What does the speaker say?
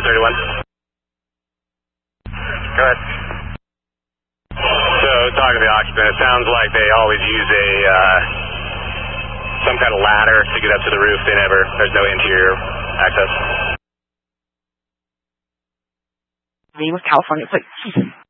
231. Go ahead. So, talking to the occupant, it sounds like they always use some kind of ladder to get up to the roof. There's no interior access. I mean, with California, it's like,